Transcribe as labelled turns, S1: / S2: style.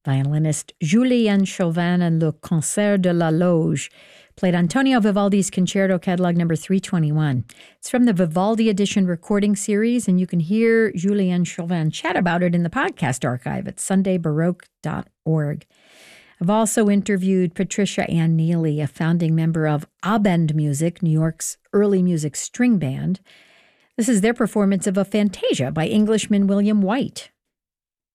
S1: Violinist Julien Chauvin and Le Concert de la Loge played Antonio Vivaldi's Concerto Catalog number 321. It's from the Vivaldi Edition recording series, and you can hear Julien Chauvin chat about it in the podcast archive at sundaybaroque.org. I've also interviewed Patricia Ann Neely, a founding member of Abend Music, New York's early music string band. This is their performance of a Fantasia by Englishman William White.